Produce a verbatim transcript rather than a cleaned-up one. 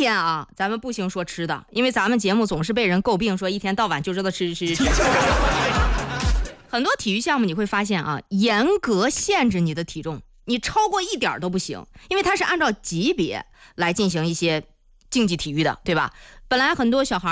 天啊，咱们不行说吃的，因为咱们节目总是被人诟病说一天到晚就知道吃吃吃。很多体育项目你会发现啊，严格限制你的体重，你超过一点都不行，因为它是按照级别来进行一些竞技体育的，对吧？本来很多小孩